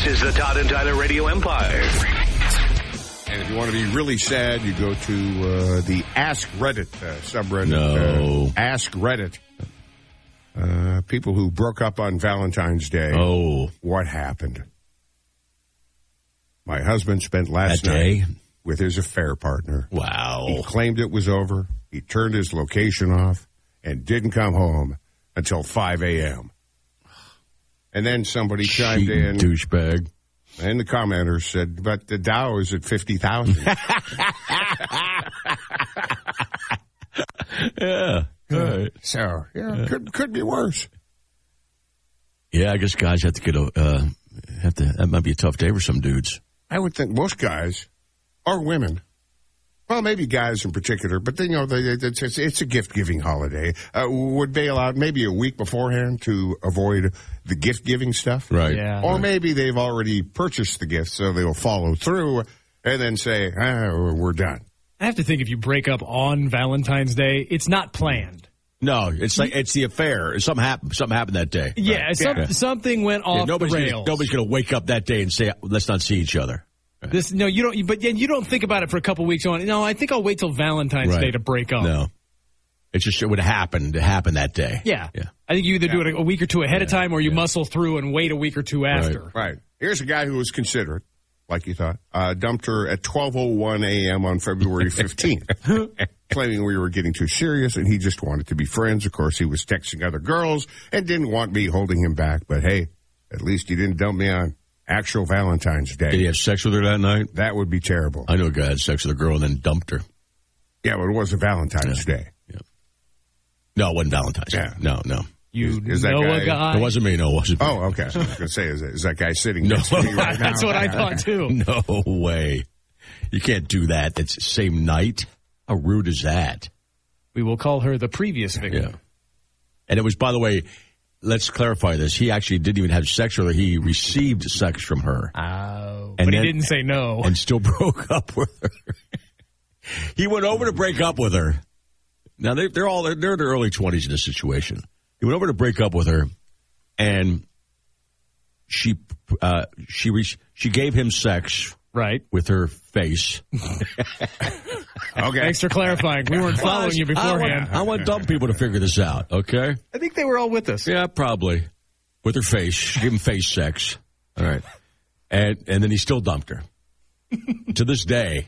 This is the Todd and Tyler Radio Empire. And if you want to be really sad, you go to the Ask Reddit subreddit. No. Ask Reddit. People who broke up on Valentine's Day. Oh. What happened? My husband spent last night with his affair partner. Wow. He claimed it was over. He turned his location off and didn't come home until 5 a.m. And then somebody chimed in. Douchebag. And the commenter said, but the Dow is at 50,000. Yeah. Right. So, yeah, could be worse. Yeah, I guess guys have to get that might be a tough day for some dudes. I would think most guys, or women, well, maybe guys in particular, but then, it's a gift-giving holiday, would bail out maybe a week beforehand to avoid the gift-giving stuff. Right. Yeah. Or maybe they've already purchased the gift, so they'll follow through and then say, we're done. I have to think if you break up on Valentine's Day, it's not planned. No, it's like it's the affair. Something happened that day. Yeah, Right. Something went off the rails. Nobody's going to wake up that day and say, let's not see each other. You don't. But you don't think about it for a couple weeks on. No, I think I'll wait till Valentine's Day to break up. No, it would happen. It happened that day. Yeah. I think you either do it a week or two ahead of time, or you muscle through and wait a week or two after. Right. Here's a guy who was considerate, like you thought. Dumped her at 12:01 a.m. on February 15th, claiming we were getting too serious, and he just wanted to be friends. Of course, he was texting other girls and didn't want me holding him back. But hey, at least he didn't dump me on actual Valentine's Day. Did he have sex with her that night? That would be terrible. I know a guy had sex with a girl and then dumped her. Yeah, but it wasn't Valentine's Day. Yeah. No, it wasn't Valentine's Day. No. Is that know guy, a guy? It wasn't me. No, it wasn't me. Oh, okay. I was going to say, is that guy sitting next to me right now? That's what I thought, too. No way. You can't do that. That's the same night. How rude is that? We will call her the previous victim. Yeah. And it was, by the way, let's clarify this. He actually didn't even have sex with her. He received sex from her. Oh. And But then, he didn't say no. And still broke up with her. He went over to break up with her. Now, they're in their early 20s in this situation. He went over to break up with her, and she gave him sex with her face. Okay. Thanks for clarifying. We weren't following you beforehand. I want dumb people to figure this out, okay? I think they were all with us. Yeah, probably. With her face. She gave him face sex. All right. And then he still dumped her. To this day,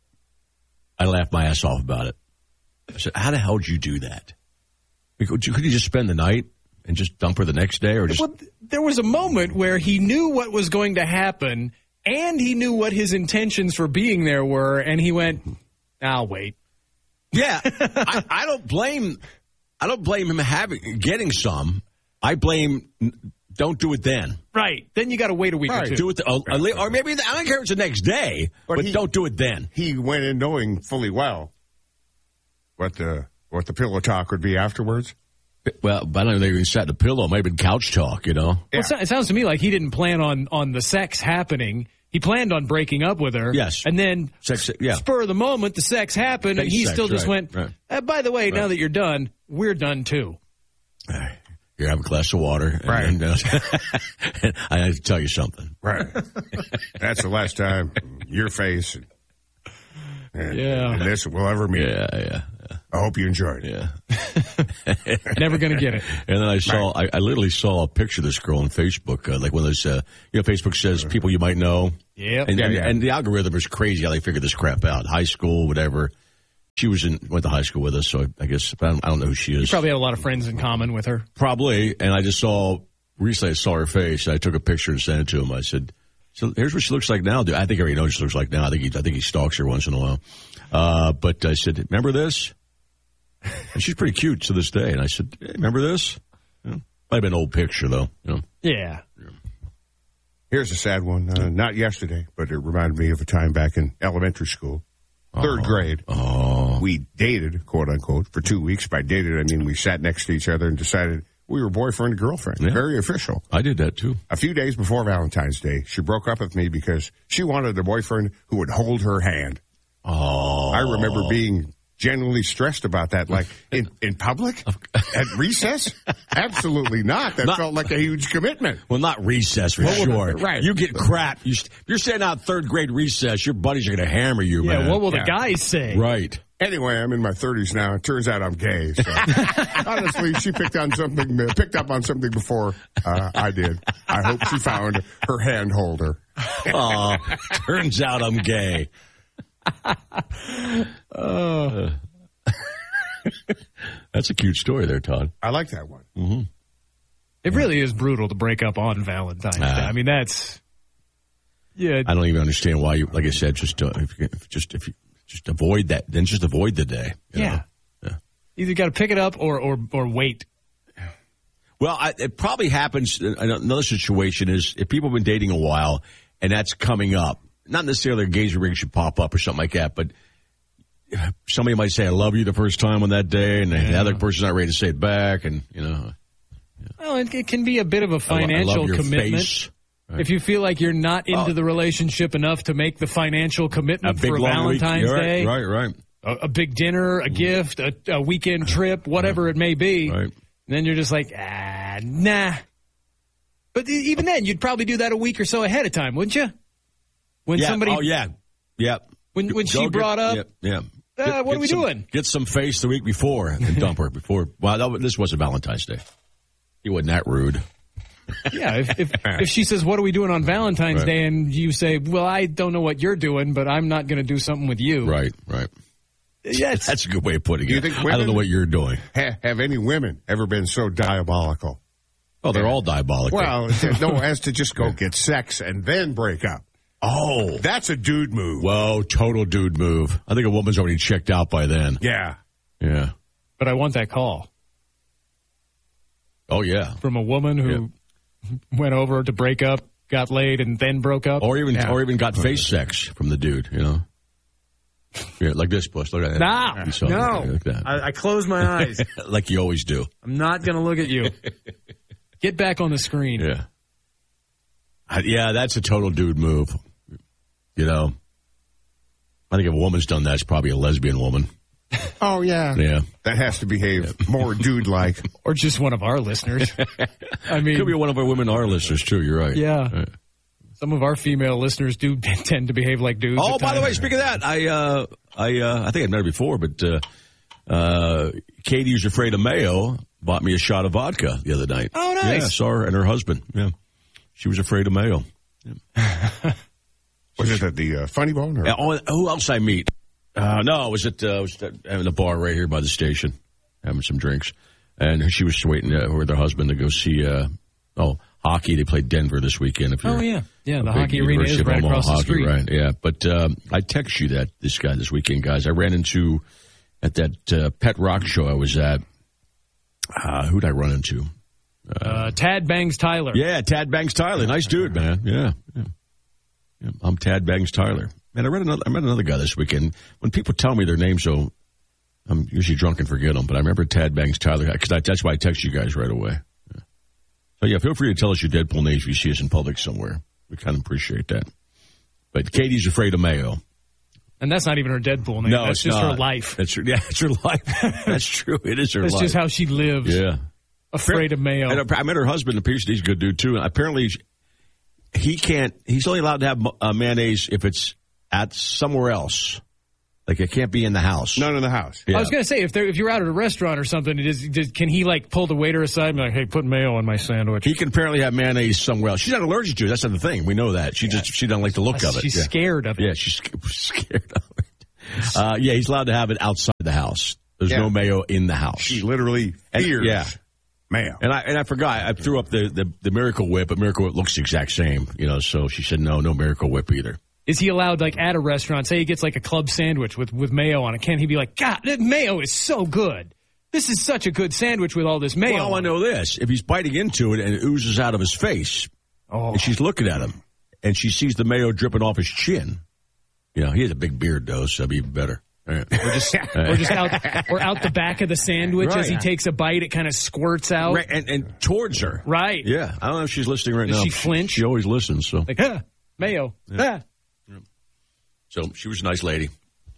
I laughed my ass off about it. I said, how the hell did you do that? Could you just spend the night and just dump her the next day? Or just? Well, there was a moment where he knew what was going to happen, and he knew what his intentions for being there were, and he went, I'll wait. Yeah. I don't blame him getting some. I blame don't do it then. Right. Then you got to wait a week or two. Do it or maybe I don't care if it's the next day, but don't do it then. He went in knowing fully well what the pillow talk would be afterwards. Well, I don't know if they sat in the pillow. Maybe couch talk, you know. Yeah. Well, it sounds to me like he didn't plan on the sex happening. He planned on breaking up with her. Yes. And then spur of the moment, the sex happened, and he still just went, by the way, now that you're done, we're done too. Here, have a glass of water. And I have to tell you something. Right. That's the last time your face and this will ever meet. Yeah. I hope you enjoyed it. Yeah. Never going to get it. And then I literally saw a picture of this girl on Facebook, like one of those, Facebook says people you might know. Yeah. And the algorithm is crazy how they figure this crap out. High school, whatever. She went to high school with us, so I guess I don't know who she is. You probably have a lot of friends in common with her. Probably. And I just recently I saw her face, and I took a picture and sent it to him. I said, so here's what she looks like now. I think I already know what she looks like now. I think he stalks her once in a while. But I said, remember this? And she's pretty cute to this day. And I said, hey, remember this? Might have been an old picture, though. Yeah. Here's a sad one. Not yesterday, but it reminded me of a time back in elementary school. Third grade. Oh. We dated, quote unquote, for 2 weeks. By dated, I mean we sat next to each other and decided we were boyfriend and girlfriend. Yeah. Very official. I did that too. A few days before Valentine's Day, she broke up with me because she wanted a boyfriend who would hold her hand. Oh. I remember being genuinely stressed about that? Like in public? At recess? Absolutely not. That felt like a huge commitment. Well, not recess for sure. Right. You get crap. You're sitting out third grade recess. Your buddies are going to hammer you, man. Yeah, what will the guys say? Right. Anyway, I'm in my 30s now. It turns out I'm gay. So. Honestly, she picked up on something before I did. I hope she found her hand holder. Oh, turns out I'm gay. That's a cute story there, Todd. I like that one. Mm-hmm. It really is brutal to break up on Valentine's Day. I mean, that's I don't even understand why you. Like I said, if you avoid that, then just avoid the day. You know? Either got to pick it up or wait. Well, it probably happens. Another situation is if people have been dating a while and that's coming up. Not necessarily a engagement ring should pop up or something like that, but somebody might say, I love you the first time on that day, and the other person's not ready to say it back, and, you know. Well, it can be a bit of a financial commitment. Face. Right. If you feel like you're not into the relationship enough to make the financial commitment for Valentine's Day. Right. A big dinner, a gift, a weekend trip, whatever it may be. Right. Then you're just like, nah. But even then, you'd probably do that a week or so ahead of time, wouldn't you? When somebody, When she brought up, what are we doing? Get some face the week before and dump her before. Well, this wasn't Valentine's Day. He wasn't that rude. Yeah, if she says, what are we doing on Valentine's Day? And you say, well, I don't know what you're doing, but I'm not going to do something with you. Right. Yes. That's a good way of putting it. Think I don't know what you're doing. Have any women ever been so diabolical? Oh, they're all diabolical. Well, no, as to just go get sex and then break up. Oh. That's a dude move. Whoa, total dude move. I think a woman's already checked out by then. Yeah. But I want that call. Oh, yeah. From a woman who went over to break up, got laid, and then broke up. Or even got face sex from the dude, you know. Yeah, like this, Bush. Look at that. No. Like that. I close my eyes. Like you always do. I'm not going to look at you. Get back on the screen. Yeah. Yeah, that's a total dude move. You know, I think if a woman's done that, it's probably a lesbian woman. Oh, yeah. Yeah. That has to behave more dude-like. Or just one of our listeners. I mean, could be one of our women, our listeners, too. You're right. Yeah. Right. Some of our female listeners do tend to behave like dudes. Oh, by the way, speaking of that, I think I'd met her before, but Katie, who's afraid of mayo, bought me a shot of vodka the other night. Oh, nice. Yeah, I saw her and her husband. Yeah. She was afraid of mayo. Yeah. Was it at the Funny Bone? Or? Who else I meet? No, it was at the bar right here by the station, having some drinks. And she was waiting with her husband to go see hockey. They played Denver this weekend. The hockey arena is right across the street. Right, yeah. But I text you this weekend, guys. I ran into, at that pet rock show I was at, who'd I run into? Tad Bangs Tyler. Yeah, Tad Bangs Tyler. Nice dude, man. Yeah. I'm Tad Bangs Tyler. Man, I met another guy this weekend. When people tell me their names, so I'm usually drunk and forget them, but I remember Tad Bangs Tyler, because that's why I text you guys right away. Yeah. So, yeah, feel free to tell us your Deadpool names if you see us in public somewhere. We kind of appreciate that. But Katie's afraid of mayo. And that's not even her Deadpool name. No, that's just her life. It's her life. That's true. It is her life. That's just how she lives. Yeah. Afraid of mayo. And I met her husband. He's a good dude, too. And apparently, he's only allowed to have mayonnaise if it's at somewhere else. Like, it can't be in the house. None in the house. Yeah. I was going to say, if you're out at a restaurant or something, can he, pull the waiter aside and be like, hey, put mayo on my sandwich? He can apparently have mayonnaise somewhere else. She's not allergic to it. That's not the thing. We know that. She doesn't like the look of it. She's scared of it. Yeah, she's scared of it. He's allowed to have it outside the house. There's no mayo in the house. She literally fears mayo. And I forgot. I threw up the Miracle Whip, but Miracle Whip looks the exact same. So she said, no Miracle Whip either. Is he allowed, at a restaurant, say he gets a club sandwich with mayo on it, can he be like, God, that mayo is so good. This is such a good sandwich with all this mayo on it. I know this. If he's biting into it and it oozes out of his face, and she's looking at him, and she sees the mayo dripping off his chin, he has a big beard, though, so that'd be even better. Right. Or just out the back of the sandwich as he takes a bite, it kind of squirts out. Right, and towards her. Right. Yeah. I don't know if she's listening right now. Does she flinch? She always listens, so. Mayo. Yeah. So she was a nice lady.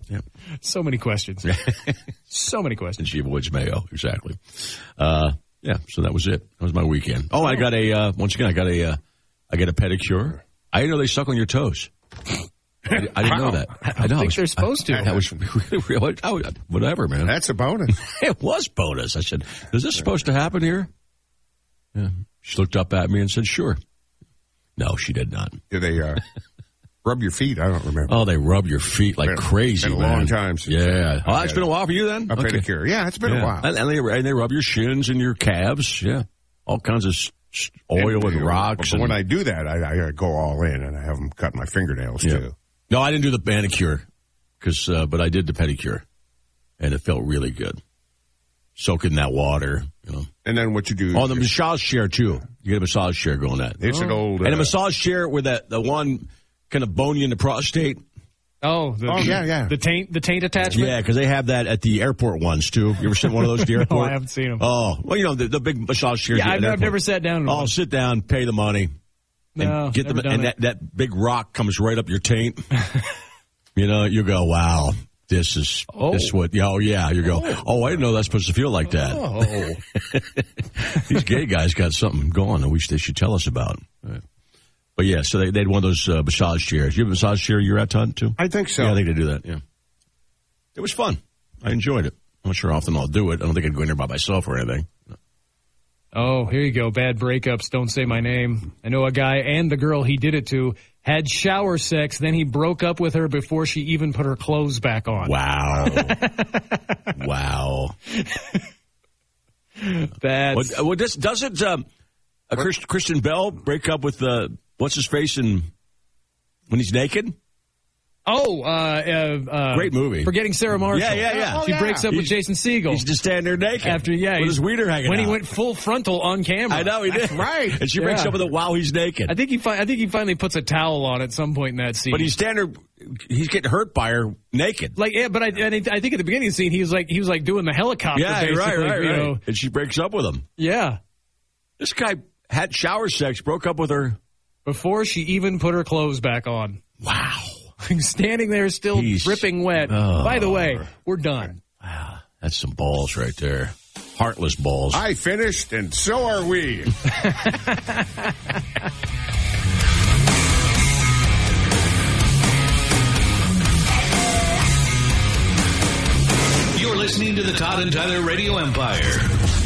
Yep. So many questions. So many questions. And she avoids mayo, exactly. Yeah, so that was it. That was my weekend. Oh, I got a pedicure. I didn't know they suck on your toes. I didn't know that. I don't think they're supposed to. That was really, whatever, man. That's a bonus. It was bonus. I said, is this supposed to happen here? Yeah. She looked up at me and said, sure. No, she did not. Did they rub your feet? I don't remember. Oh, they rub your feet like crazy, It's been a long time since. Yeah. Oh, it's been a while for you then? A pedicure. Yeah, it's been a while. And they rub your shins and your calves. Yeah. All kinds of oil and rocks. But when I do that, I go all in, and I have them cut my fingernails, too. No, I didn't do the manicure, but I did the pedicure, and it felt really good. Soak in that water, you know. And then what you do? Oh, the massage chair, too. You get a massage chair going at. It's an old... And a massage chair with the one kind of bone you in the prostate. Yeah. The taint attachment? Yeah, because they have that at the airport ones, too. You ever seen one of those at the airport? No, I haven't seen them. Oh, well, you know, the big massage chairs. Yeah, I've never sat down in one. Oh, sit down, pay the money. And get them, and that big rock comes right up your taint. You know, you go, wow, this is what, you go, I didn't know that's supposed to feel like that. Oh. These gay guys got something going that they should tell us about. Right. But yeah, so they had one of those massage chairs. You have a massage chair you're at, Todd, too? I think so. Yeah, I think they do that, yeah. It was fun. I enjoyed it. I'm not sure how often I'll do it. I don't think I'd go in there by myself or anything. Oh, here you go. Bad breakups. Don't say my name. I know a guy and the girl he did it to had shower sex. Then he broke up with her before she even put her clothes back on. Wow. Wow. That's... Doesn't Christian Bell break up with what's his face when he's naked? Oh, great movie. Forgetting Sarah Marshall. Yeah. She breaks up with Jason Segel. He's just standing there naked. With his wiener hanging out. When he went full frontal on camera. I know, he did. That's right. And she breaks up with him while he's naked. I think he finally puts a towel on at some point in that scene. But he's getting hurt by her naked. But I think at the beginning of the scene, he was like doing the helicopter. Yeah, basically, right. You know. And she breaks up with him. Yeah. This guy had shower sex, broke up with her before she even put her clothes back on. Wow. Standing there still dripping wet. By the way, we're done. Wow. That's some balls right there. Heartless balls. I finished, and so are we. You're listening to the Todd and Tyler Radio Empire.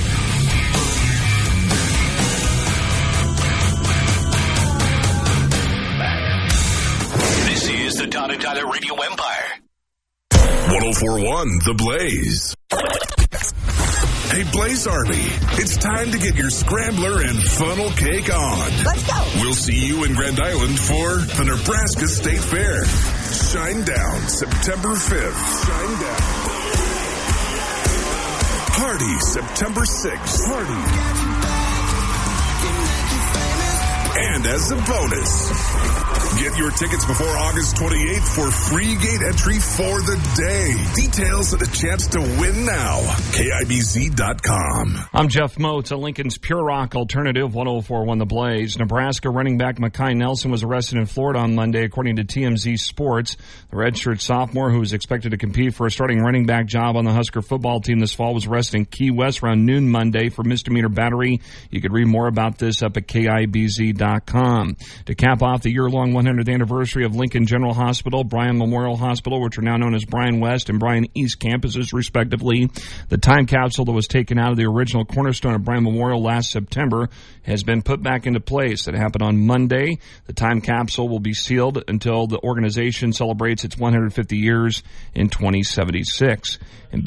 This is the Todd and Tyler Radio Empire. 104.1 The Blaze. Hey, Blaze Army, it's time to get your scrambler and funnel cake on. Let's go. We'll see you in Grand Island for the Nebraska State Fair. Shine Down, September 5th. Shine Down. Party, September 6th. Party. And as a bonus, get your tickets before August 28th for free gate entry for the day. Details and a chance to win now. KIBZ.com. I'm Jeff Moats, a Lincoln's Pure Rock Alternative, 104.1 The Blaze. Nebraska running back Mekhi Nelson was arrested in Florida on Monday, according to TMZ Sports. The redshirt sophomore, who is expected to compete for a starting running back job on the Husker football team this fall, was arrested in Key West around noon Monday for misdemeanor battery. You could read more about this up at KIBZ.com. To cap off the year-long 100th anniversary of Lincoln General Hospital, Bryan Memorial Hospital, which are now known as Bryan West and Bryan East campuses, respectively, the time capsule that was taken out of the original cornerstone of Bryan Memorial last September has been put back into place. That happened on Monday. The time capsule will be sealed until the organization celebrates its 150 years in 2076.